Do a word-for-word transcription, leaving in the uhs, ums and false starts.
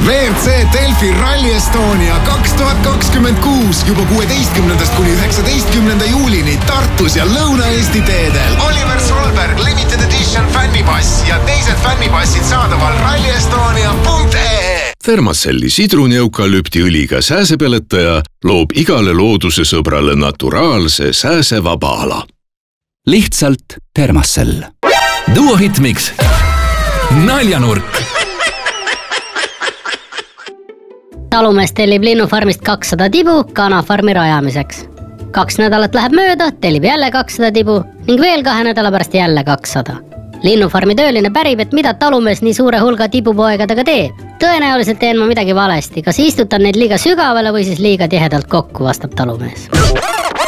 V R C Delfi Rally Estonia kaks tuhat kakskümmend kuus juba kuueteistkümnendast kuni üheksateistkümnenda juulini Tartus ja Lõuna-Eesti teedel. Oliver Solberg Limited Edition fännipass ja teised fännipassid saadaval rally estonia punkt ee e. Thermacelli sidrunieukalüptiõliga sääsepeletaja loob igale looduse sõbrale naturaalse sääsevaba ala. Lihtsalt Thermacell. Duo Hitmix. Naljanurk. Talumees tellib linnufarmist kakssada tibu kanafarmi rajamiseks. Kaks nädalat läheb mööda, tellib jälle kakssada tibu ning veel kahe nädala pärast jälle kakssada. Linnufarmi tööline pärib, et mida talumees nii suure hulga tibupoegadega teeb. Tõenäoliselt teen ma midagi valesti, kas istutan neid liiga sügavale või siis liiga tihedalt kokku, vastab talumees.